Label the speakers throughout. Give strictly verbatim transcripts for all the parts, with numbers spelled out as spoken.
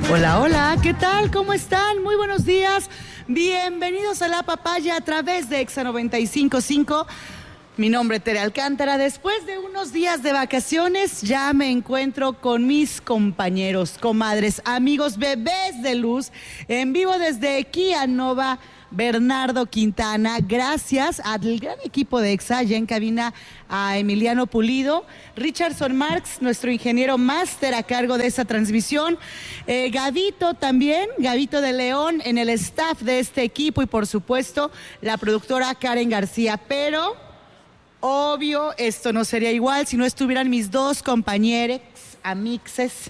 Speaker 1: Hola, hola, ¿qué tal? ¿Cómo están? Muy buenos días. Bienvenidos a La Papaya a través de Exa noventa y cinco punto cinco. Mi nombre es Tere Alcántara. Después de unos días de vacaciones, ya me encuentro con mis compañeros, comadres, amigos, bebés de luz, en vivo desde Kia Nova, Bernardo Quintana. Gracias al gran equipo de Exa, ya en cabina a Emiliano Pulido, Richardson Marx, nuestro ingeniero máster a cargo de esta transmisión, eh, Gavito también, Gavito de León en el staff de este equipo y por supuesto la productora Karen García. Pero obvio, esto no sería igual si no estuvieran mis dos compañeros, amixes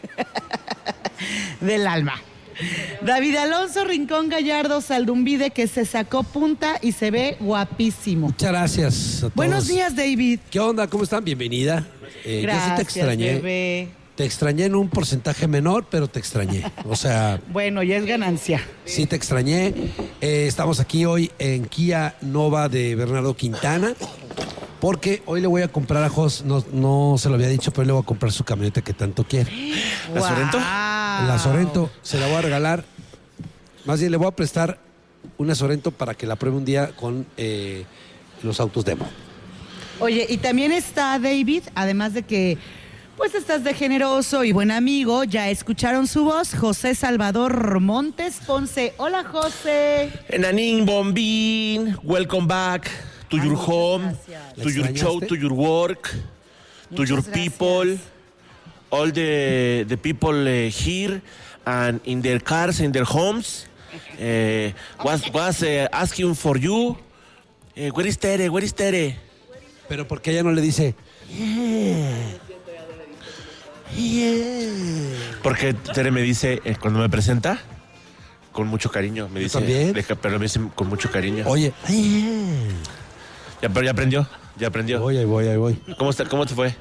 Speaker 1: del alma. David Alonso Rincón Gallardo Saldumbide, que se sacó punta y se ve guapísimo.
Speaker 2: Muchas gracias a todos.
Speaker 1: Buenos días, David.
Speaker 2: ¿Qué onda? ¿Cómo están? Bienvenida. Eh,
Speaker 1: Gracias,
Speaker 2: yo sí te extrañé.
Speaker 1: bebé.
Speaker 2: Te extrañé en un porcentaje menor, pero te extrañé. O sea...
Speaker 1: Bueno, ya es ganancia.
Speaker 2: Sí, te extrañé. Eh, estamos aquí hoy en Kia Nova de Bernardo Quintana, porque hoy le voy a comprar a Jos, no, no se lo había dicho, pero le voy a comprar su camioneta que tanto quiere.
Speaker 1: Wow.
Speaker 3: ¿La Sorento?
Speaker 2: La Sorento, se la voy a regalar. Más bien, le voy a prestar una Sorento para que la pruebe un día con eh, los autos demo.
Speaker 1: Oye, y también está David, además de que pues estás de generoso y buen amigo, ya escucharon su voz, José Salvador Montes Ponce. Hola, José.
Speaker 3: Enanín, Bombín, welcome back to
Speaker 1: Ay,
Speaker 3: your
Speaker 1: muchas
Speaker 3: home,
Speaker 1: gracias.
Speaker 3: to your show,
Speaker 2: ¿Extrañaste?
Speaker 3: to your work, to
Speaker 1: Muchas
Speaker 3: your
Speaker 1: gracias.
Speaker 3: people, all the, the people uh, here and in their cars, in their homes, uh, was, was uh, asking for you. Uh, where is Tere? Where is Tere?
Speaker 2: Pero ¿por qué ella no le dice?
Speaker 3: Porque Tere me dice, eh, cuando me presenta, con mucho cariño, me
Speaker 2: ¿Yo
Speaker 3: dice,
Speaker 2: también?
Speaker 3: deja, pero me dice con mucho cariño.
Speaker 2: Oye,
Speaker 3: Ya, pero ya aprendió, ya aprendió.
Speaker 2: voy, ahí voy, ahí voy.
Speaker 3: ¿Cómo, está, ¿Cómo te fue?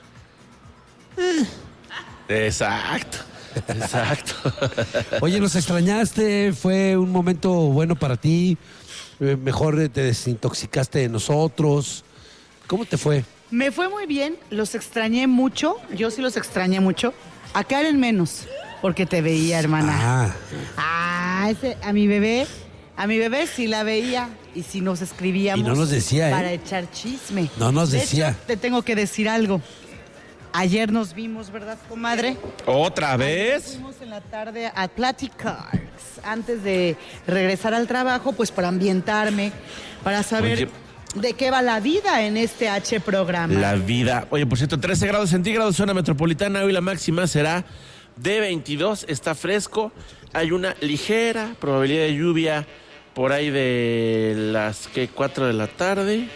Speaker 3: Exacto, exacto.
Speaker 2: Oye, nos extrañaste, fue un momento bueno para ti, eh, mejor te desintoxicaste de nosotros. ¿Cómo te fue?
Speaker 1: Me fue muy bien, los extrañé mucho, yo sí los extrañé mucho. A Karen menos, porque te veía, hermana.
Speaker 2: Ah,
Speaker 1: Ah, ese, a mi bebé, a mi bebé sí la veía y sí nos escribíamos.
Speaker 2: Y no nos decía, ¿eh?
Speaker 1: Para echar chisme.
Speaker 2: No nos
Speaker 1: De
Speaker 2: decía.
Speaker 1: hecho, te tengo que decir algo. Ayer nos vimos, ¿verdad, comadre?
Speaker 3: ¿Otra
Speaker 1: Ayer
Speaker 3: vez?
Speaker 1: fuimos en la tarde a platicar antes de regresar al trabajo, pues para ambientarme, para saber
Speaker 3: Oye.
Speaker 1: de qué va la vida en este H programa.
Speaker 3: La vida. Oye, por cierto, trece grados centígrados, zona metropolitana. Hoy la máxima será de veintidós. Está fresco. Hay una ligera probabilidad de lluvia por ahí de las que cuatro de la tarde.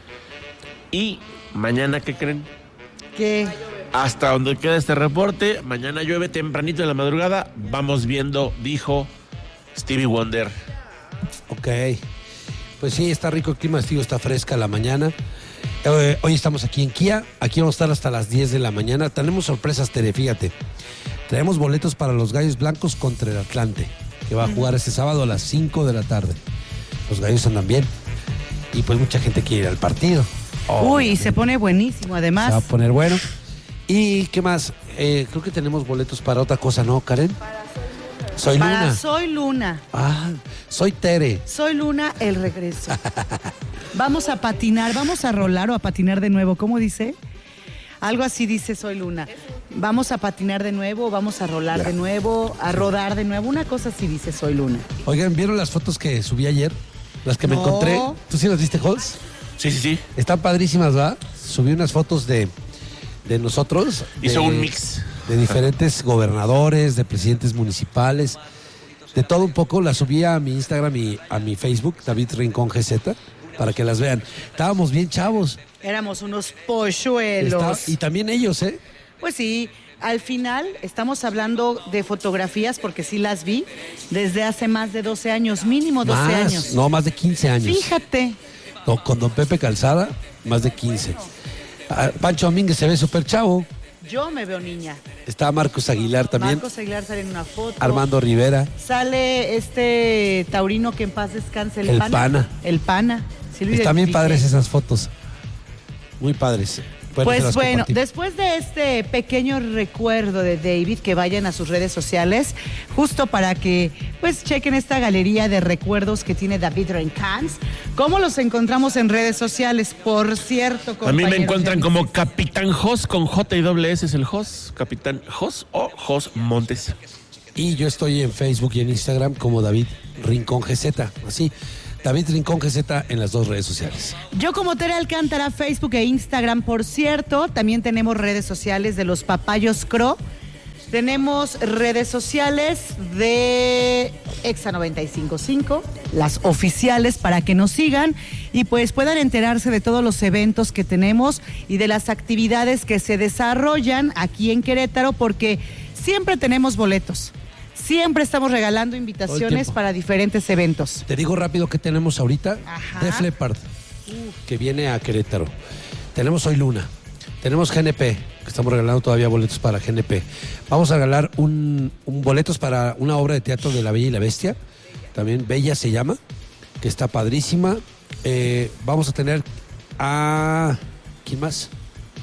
Speaker 3: Y mañana, ¿qué creen?
Speaker 1: ¿Qué?
Speaker 3: Hasta donde queda este reporte, mañana llueve tempranito en la madrugada. Vamos viendo, dijo Stevie Wonder.
Speaker 2: ok. Pues sí, está rico el clima, tío, está fresca la mañana. Eh, hoy estamos aquí en Kia, aquí vamos a estar hasta las diez de la mañana. Tenemos sorpresas, Tere, fíjate. Traemos boletos para los Gallos Blancos contra el Atlante, que va a jugar este sábado a las cinco de la tarde. Los Gallos andan bien. Y pues mucha gente quiere ir al partido.
Speaker 1: Uy, se pone buenísimo, además.
Speaker 2: Se va a poner bueno. ¿Y qué más? Eh, creo que tenemos boletos para otra cosa, ¿no, Karen? Soy
Speaker 1: Para
Speaker 2: Luna.
Speaker 1: Soy Luna.
Speaker 2: Ah, soy Tere.
Speaker 1: Soy Luna, el regreso. Vamos a patinar, vamos a rolar o a patinar de nuevo. ¿Cómo dice? Algo así dice Soy Luna. Vamos a patinar de nuevo, vamos a rolar de nuevo, a rodar de nuevo. Una cosa así dice Soy Luna.
Speaker 2: Oigan, ¿vieron las fotos que subí ayer? Las que me
Speaker 1: No.
Speaker 2: encontré. ¿Tú sí las viste, Jos?
Speaker 3: Sí, sí, sí.
Speaker 2: Están padrísimas, ¿va? Subí unas fotos de, de nosotros.
Speaker 3: Hizo
Speaker 2: de-
Speaker 3: un mix.
Speaker 2: De diferentes gobernadores, de presidentes municipales, de todo un poco. Las subí a mi Instagram y a mi Facebook, David Rincón G Z, para que las vean. Estábamos bien chavos.
Speaker 1: Éramos unos polluelos.
Speaker 2: Está- y también ellos, ¿eh?
Speaker 1: Pues sí, al final estamos hablando de fotografías, porque sí las vi, desde hace más de doce años, mínimo doce
Speaker 2: Más,
Speaker 1: años.
Speaker 2: no, más de quince años.
Speaker 1: Fíjate.
Speaker 2: No, con don Pepe Calzada, más de quince. Ah, Pancho Domínguez se ve súper chavo.
Speaker 1: Yo me veo niña.
Speaker 2: Está Marcos Aguilar también.
Speaker 1: Marcos Aguilar sale en una foto.
Speaker 2: Armando Rivera.
Speaker 1: Sale este taurino que en paz descanse, el,
Speaker 2: El
Speaker 1: pana.
Speaker 2: Pana.
Speaker 1: El pana. Sí lo
Speaker 2: Están bien
Speaker 1: identifiqué.
Speaker 2: padres esas fotos. Muy padres. Bueno,
Speaker 1: Pues bueno, después de este pequeño recuerdo de David, que vayan a sus redes sociales, justo para que pues chequen esta galería de recuerdos que tiene David Rincón. ¿Cómo los encontramos en redes sociales? Por cierto,
Speaker 3: A mí me encuentran
Speaker 1: de
Speaker 3: como Capitán Jos con J y doble S es el Jos, Capitán Jos o Jos Montes.
Speaker 2: Y yo estoy en Facebook y en Instagram como David Rincón G Z, así. David Rincón G Z en las dos redes sociales.
Speaker 1: Yo como Tere Alcántara, Facebook e Instagram, por cierto. También tenemos redes sociales de los Papayos Cro. Tenemos redes sociales de Exa noventa y cinco punto cinco, las oficiales para que nos sigan y pues puedan enterarse de todos los eventos que tenemos y de las actividades que se desarrollan aquí en Querétaro, porque siempre tenemos boletos. Siempre estamos regalando invitaciones para diferentes eventos.
Speaker 2: Te digo rápido que tenemos ahorita.
Speaker 1: Ajá.
Speaker 2: Def Leppard, que viene a Querétaro. Tenemos hoy Luna. Tenemos G N P, que estamos regalando todavía boletos para G N P. Vamos a regalar un, un boletos para una obra de teatro de La Bella y la Bestia. También Bella se llama, que está padrísima. Eh, vamos a tener a... ¿Quién más?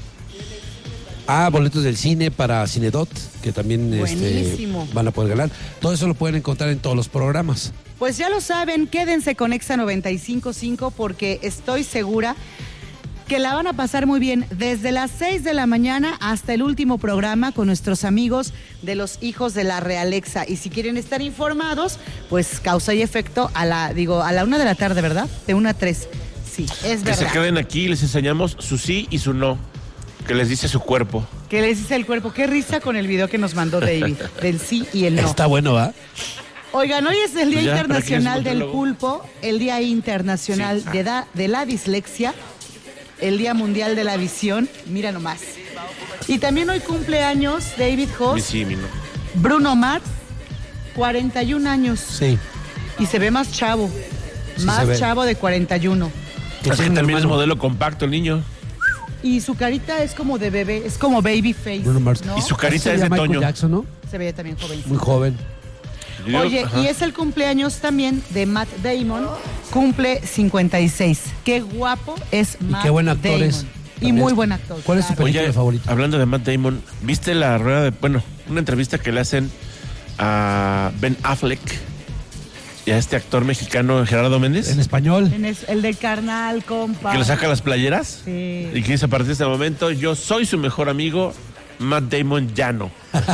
Speaker 2: Ah, boletos del cine para Cinedot, que también este, van a poder ganar. Todo eso lo pueden encontrar en todos los programas.
Speaker 1: Pues ya lo saben, quédense con Exa noventa y cinco punto cinco porque estoy segura que la van a pasar muy bien desde las seis de la mañana hasta el último programa con nuestros amigos de los hijos de la Realexa. Y si quieren estar informados, pues causa y efecto a la, digo, a la una de la tarde, ¿verdad? De una a tres. Sí, es verdad.
Speaker 3: Que se queden aquí y les enseñamos su sí y su no. Que les dice su cuerpo.
Speaker 1: Que les dice el cuerpo. Qué risa con el video que nos mandó David, del sí y el no.
Speaker 2: Está bueno, ¿va?
Speaker 1: Oigan, hoy es el Día
Speaker 3: Ya,
Speaker 1: Internacional
Speaker 3: ¿para qué es
Speaker 1: del
Speaker 3: monólogo?
Speaker 1: Pulpo, el Día Internacional
Speaker 3: Sí.
Speaker 1: de, da- de la Dislexia, el Día Mundial de la Visión, mira nomás. Y también hoy cumpleaños David
Speaker 3: Mi
Speaker 1: Hoss,
Speaker 3: sí, mi no.
Speaker 1: Bruno Mars, cuarenta y un años.
Speaker 2: Sí.
Speaker 1: Y se ve más chavo,
Speaker 2: Sí,
Speaker 1: más
Speaker 2: se ve.
Speaker 1: chavo de cuarenta y uno.
Speaker 2: Que
Speaker 3: Es que
Speaker 2: tiene un
Speaker 3: también es
Speaker 2: hermano,
Speaker 3: modelo compacto el niño.
Speaker 1: Y su carita es como de bebé, es como baby face,
Speaker 2: Bruno Mars.
Speaker 1: ¿no?
Speaker 3: Y su carita
Speaker 2: Se
Speaker 3: es de
Speaker 2: llama Michael
Speaker 3: Toño.
Speaker 2: Jackson, ¿no?
Speaker 1: Se veía también joven.
Speaker 2: Muy joven.
Speaker 3: Yo-
Speaker 1: Oye,
Speaker 3: ajá.
Speaker 1: y es el cumpleaños también de Matt Damon, cumple cincuenta y seis. Qué guapo es Matt
Speaker 2: qué buen actor
Speaker 1: Damon.
Speaker 2: es.
Speaker 1: Y
Speaker 2: También.
Speaker 1: muy buen actor.
Speaker 2: ¿Cuál es su
Speaker 1: claro.
Speaker 2: película
Speaker 3: Oye,
Speaker 2: favorita?
Speaker 3: hablando de Matt Damon, ¿viste la rueda de... Bueno, una entrevista que le hacen a Ben Affleck y a este actor mexicano Gerardo Méndez?
Speaker 2: En español.
Speaker 1: En es- el del carnal, compa.
Speaker 3: Que le saca las playeras.
Speaker 1: Sí.
Speaker 3: Y que dice a partir de este momento, yo soy su mejor amigo, Matt Damon ya no.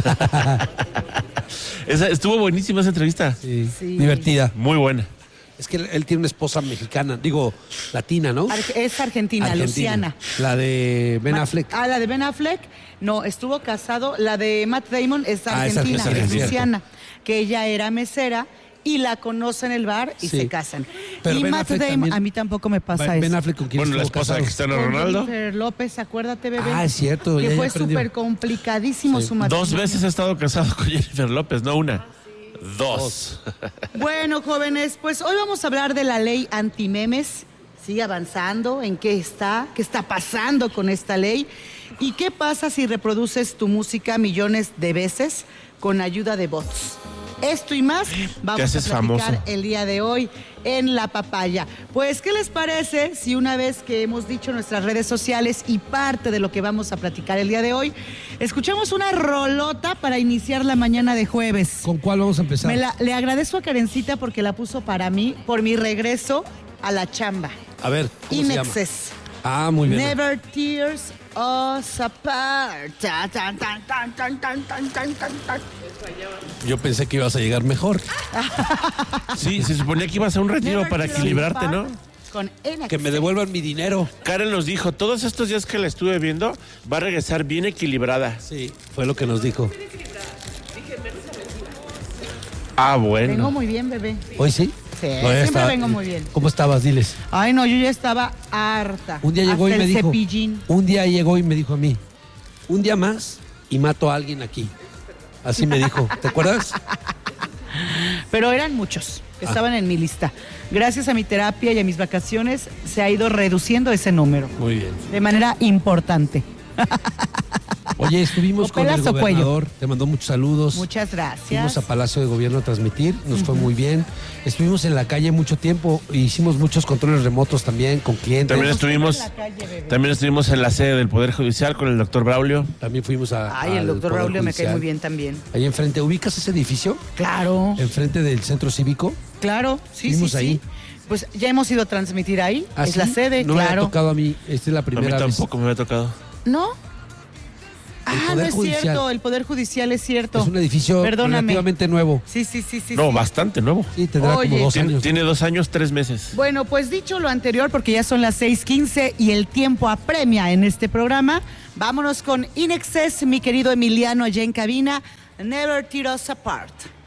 Speaker 3: Esa, estuvo buenísima esa entrevista.
Speaker 2: Sí.
Speaker 1: Sí.
Speaker 2: Divertida.
Speaker 3: Muy buena.
Speaker 2: Es que él, él tiene una esposa mexicana, digo, latina, ¿no?
Speaker 1: Arge- es argentina,
Speaker 2: Argentina.
Speaker 1: Luciana.
Speaker 2: La de Ben
Speaker 1: Ma-
Speaker 2: Affleck.
Speaker 1: Ah, la de Ben Affleck, no, estuvo casado. La de Matt Damon es
Speaker 2: Ah, es
Speaker 1: argentina,
Speaker 2: argentina,
Speaker 1: es
Speaker 2: es
Speaker 1: Luciana, que ella era mesera y la conoce en el bar y
Speaker 2: Sí.
Speaker 1: se casan.
Speaker 2: Pero
Speaker 1: y
Speaker 2: Ben
Speaker 1: Matt
Speaker 2: Affleck
Speaker 1: Damon,
Speaker 2: también-
Speaker 1: a mí tampoco me pasa
Speaker 2: Ben
Speaker 1: eso.
Speaker 2: Affleck con quien
Speaker 3: Bueno, la
Speaker 2: estuvo
Speaker 3: esposa de
Speaker 2: casado.
Speaker 3: Cristiano
Speaker 1: Con
Speaker 3: Ronaldo.
Speaker 1: Jennifer López, acuérdate, bebé.
Speaker 2: Ah, es cierto.
Speaker 1: Que
Speaker 2: ya- ya
Speaker 1: fue
Speaker 2: aprendió.
Speaker 1: súper complicadísimo
Speaker 2: Sí.
Speaker 1: su matrimonio.
Speaker 3: Dos veces ha estado casado con Jennifer López, no una. Dos.
Speaker 1: Bueno, jóvenes, pues hoy vamos a hablar de la ley antimemes. Sigue avanzando, en qué está, qué está pasando con esta ley y qué pasa si reproduces tu música millones de veces con ayuda de bots. Esto y más vamos a
Speaker 3: haces
Speaker 1: platicar
Speaker 3: famoso.
Speaker 1: el día de hoy en La Papaya. Pues, ¿qué les parece si una vez que hemos dicho nuestras redes sociales y parte de lo que vamos a platicar el día de hoy, escuchamos una rolota para iniciar la mañana de jueves?
Speaker 2: ¿Con cuál vamos a empezar?
Speaker 1: Me la- le agradezco a Karencita porque la puso para mí, por mi regreso a la chamba.
Speaker 2: A ver, ¿cómo se llama?
Speaker 1: Inexes.
Speaker 2: Ah, muy bien.
Speaker 1: Never tears us apart. Ta, tan, tan, tan, tan, tan, tan, tan, tan, tan.
Speaker 2: Yo pensé que ibas a llegar mejor.
Speaker 3: Sí, se suponía que ibas a un retiro
Speaker 1: Never
Speaker 3: para
Speaker 1: tears us
Speaker 3: equilibrarte, ¿no?
Speaker 1: apart Con Inexes.
Speaker 2: Que me devuelvan mi dinero.
Speaker 3: Karen nos dijo, todos estos días que la estuve viendo, va a regresar bien equilibrada.
Speaker 2: Sí, fue lo que nos dijo.
Speaker 3: Ah,
Speaker 1: Vengo
Speaker 3: bueno.
Speaker 1: muy bien, bebé.
Speaker 2: ¿Hoy sí?
Speaker 1: Sí,
Speaker 2: ya
Speaker 1: siempre
Speaker 2: estaba-
Speaker 1: vengo muy bien.
Speaker 2: ¿Cómo estabas? Diles.
Speaker 1: Ay, no, yo ya estaba harta.
Speaker 2: Un día llegó
Speaker 1: Hasta
Speaker 2: y me
Speaker 1: el
Speaker 2: dijo.
Speaker 1: cepillín.
Speaker 2: Un día llegó y me dijo a mí. Un día más y mato a alguien aquí. Así me dijo. ¿Te acuerdas?
Speaker 1: Pero eran muchos
Speaker 2: Ah.
Speaker 1: que estaban en mi lista. Gracias a mi terapia y a mis vacaciones se ha ido reduciendo ese número
Speaker 2: Muy bien.
Speaker 1: de manera importante.
Speaker 2: Oye, estuvimos
Speaker 1: ¿O
Speaker 2: con el
Speaker 1: pelas o cuello?
Speaker 2: gobernador, te mandó muchos saludos.
Speaker 1: Muchas
Speaker 2: Fuimos
Speaker 1: gracias.
Speaker 2: a Palacio de Gobierno a transmitir, nos fue muy bien. Estuvimos en la calle mucho tiempo, hicimos muchos controles remotos también con clientes.
Speaker 3: También estuvimos,
Speaker 1: En la calle, bebé.
Speaker 3: también estuvimos en la sede del Poder Judicial con el doctor Braulio.
Speaker 2: También fuimos a.
Speaker 1: Ay, el
Speaker 2: al
Speaker 1: doctor
Speaker 2: Poder
Speaker 1: Braulio me cae
Speaker 2: Judicial.
Speaker 1: muy bien también.
Speaker 2: Ahí enfrente, ¿ubicas ese edificio?
Speaker 1: Claro,
Speaker 2: Enfrente del centro cívico.
Speaker 1: claro, sí,
Speaker 2: Fuimos
Speaker 1: sí,
Speaker 2: ahí.
Speaker 1: sí. Pues ya hemos ido a transmitir ahí,
Speaker 2: ¿Ah,
Speaker 1: es
Speaker 2: sí?
Speaker 1: la sede,
Speaker 2: No me ha
Speaker 1: claro.
Speaker 2: tocado a mí, esta es la
Speaker 3: A mí
Speaker 2: primera vez.
Speaker 3: tampoco me había tocado.
Speaker 1: ¿No? Ah, no
Speaker 2: Poder
Speaker 1: es
Speaker 2: Judicial.
Speaker 1: cierto, el Poder Judicial es cierto.
Speaker 2: Es un edificio
Speaker 1: Perdóname.
Speaker 2: relativamente nuevo.
Speaker 1: Sí, sí, sí, sí.
Speaker 3: No,
Speaker 1: sí.
Speaker 3: bastante nuevo.
Speaker 2: Sí, tendrá
Speaker 1: Oye.
Speaker 2: como dos
Speaker 3: Tiene,
Speaker 2: años.
Speaker 3: tiene dos años, tres meses.
Speaker 1: Bueno, pues dicho lo anterior, porque ya son las seis quince y el tiempo apremia en este programa, vámonos con In Excess, mi querido Emiliano allá en cabina. Never Tear Us Apart.